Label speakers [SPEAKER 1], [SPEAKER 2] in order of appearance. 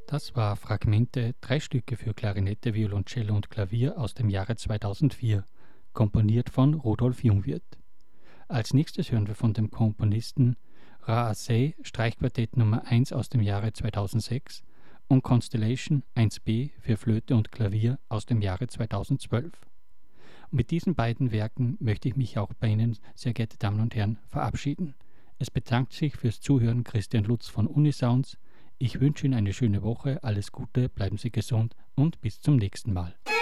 [SPEAKER 1] Das war Fragmente, 3 Stücke für Klarinette, Violoncello und Klavier aus dem Jahre 2004, komponiert von Rudolf Jungwirth. Als nächstes hören wir von dem Komponisten Raasay Streichquartett Nummer 1 aus dem Jahre 2006 und Constellation 1b für Flöte und Klavier aus dem Jahre 2012. Und mit diesen beiden Werken möchte ich mich auch bei Ihnen, sehr geehrte Damen und Herren, verabschieden. Es bedankt sich fürs Zuhören Christian Lutz von Unisounds. Ich wünsche Ihnen eine schöne Woche, alles Gute, bleiben Sie gesund und bis zum nächsten Mal.